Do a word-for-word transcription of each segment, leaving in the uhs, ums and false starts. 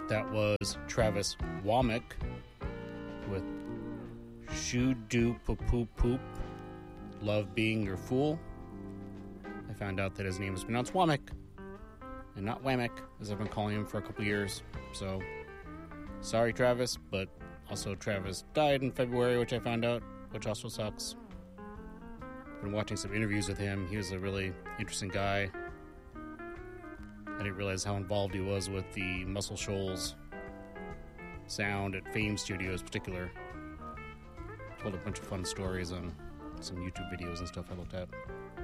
That was Travis Womack with Shoo Doo Poop Poop Poop, Love Being Your Fool. I found out that his name is pronounced Womack and not Whammick, as I've been calling him for a couple years. So, sorry Travis, but also Travis died in February, which I found out, which also sucks. Been watching some interviews with him. He was a really interesting guy. I didn't realize how involved he was with the Muscle Shoals sound at Fame Studios in particular. Told a bunch of fun stories on some YouTube videos and stuff I looked at.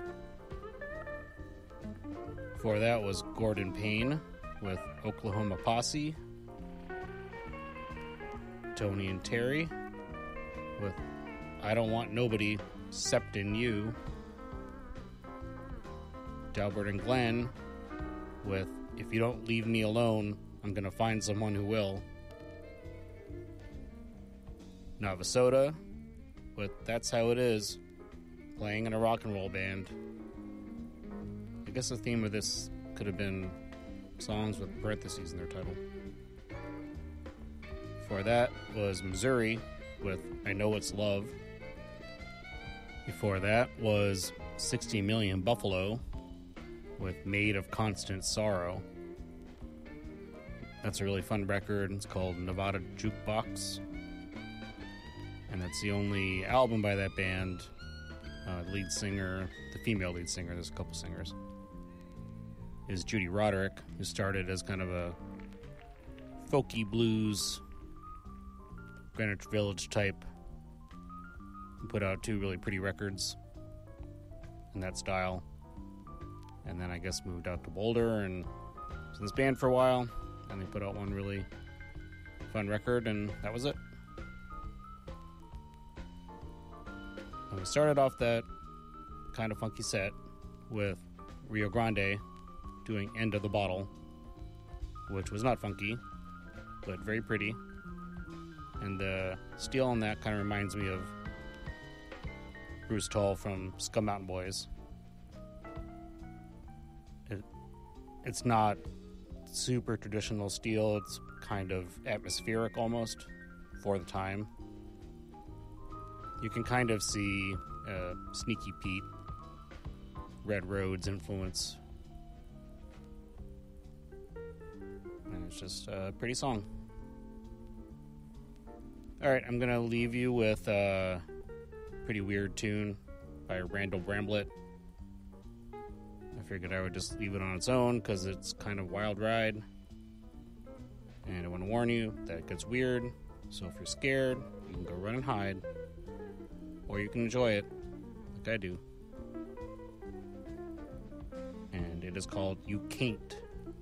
Before that was Gordon Payne with Oklahoma Posse. Tony and Terry with I Don't Want Nobody Except in You. Delbert and Glenn with If You Don't Leave Me Alone, I'm Gonna Find Someone Who Will. Navasoda with That's How It Is, playing in a rock and roll band. I guess the theme of this could have been songs with parentheses in their title. Before that was Missouri with I Know It's Love. Before that was sixty million Buffalo with Made of Constant Sorrow. That's a really fun record. It's called Nevada Jukebox. And that's the only album by that band. Uh, the lead singer, the female lead singer, there's a couple singers, is Judy Roderick, who started as kind of a folky blues, Greenwich Village type, and put out two really pretty records in that style. And then I guess moved out to Boulder and was in this band for a while, and they put out one really fun record, and that was it. And we started off that kind of funky set with Rio Grande doing End of the Bottle, which was not funky, but very pretty. And the steel on that kind of reminds me of Bruce Tull from Scum Mountain Boys. It, it's not super traditional steel, it's kind of atmospheric almost for the time. You can kind of see uh, Sneaky Pete, Red Roads influence. And it's just a pretty song. Alright, I'm going to leave you with a pretty weird tune by Randall Bramblett. I figured I would just leave it on its own because it's kind of wild ride. And I want to warn you that it gets weird. So if you're scared, you can go run and hide. Or you can enjoy it, like I do. And it is called You Can't.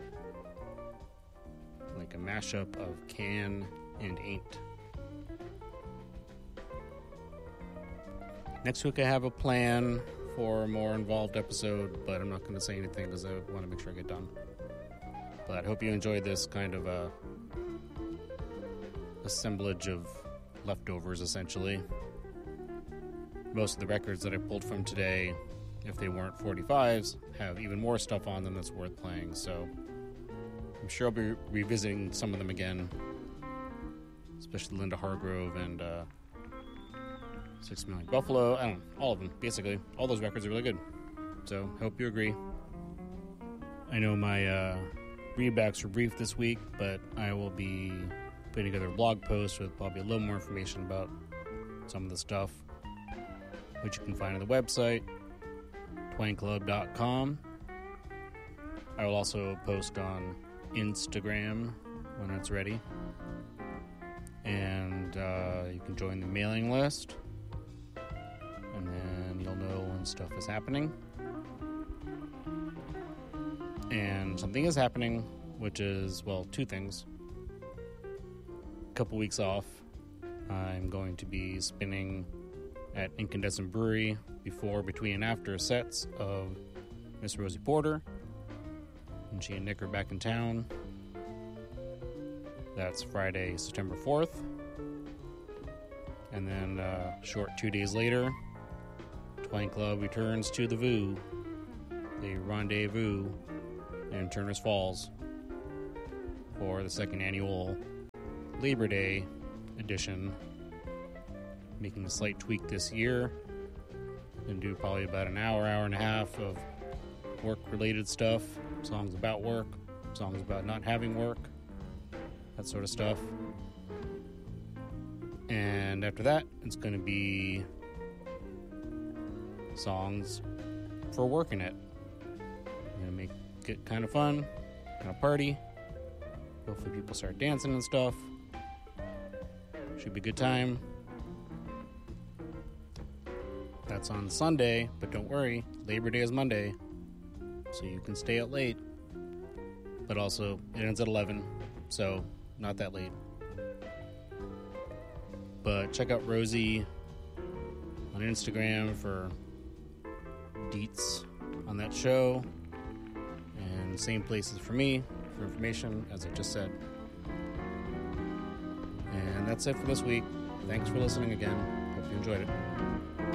Like a mashup of can and ain't. Next week I have a plan for a more involved episode, but I'm not going to say anything because I want to make sure I get done. But I hope you enjoyed this kind of a assemblage of leftovers, essentially. Most of the records that I pulled from today, if they weren't forty-fives, have even more stuff on them that's worth playing, so I'm sure I'll be revisiting some of them again, especially Linda Hargrove and uh, Six Million Buffalo. I don't know, all of them, basically. All those records are really good, so hope you agree. I know my uh, readbacks were brief this week, but I will be putting together a blog post with probably a little more information about some of the stuff, which you can find on the website, twang club dot com. I will also post on Instagram when it's ready. And uh, you can join the mailing list. And then you'll know when stuff is happening. And something is happening, which is, well, two things. A couple weeks off. I'm going to be spinning at Incandescent Brewery before, between, and after sets of Miss Rosie Porter. And she and Nick are back in town. That's Friday, September fourth. And then uh, short two days later, Twang Club returns to the Voo, the Rendezvous in Turners Falls, for the second annual Labor Day edition. Making a slight tweak this year. Gonna do probably about an hour, hour and a half of work-related stuff. Songs about work, songs about not having work, that sort of stuff. And after that, it's gonna be songs for working it. I'm gonna make it kind of fun, kind of party. Hopefully people start dancing and stuff. Should be a good time. That's on Sunday, but don't worry, Labor Day is Monday, so you can stay out late. But also, it ends at eleven, so not that late. But check out Rosie on Instagram for deets on that show. And same places for me for information, as I just said. And that's it for this week. Thanks for listening again. Hope you enjoyed it.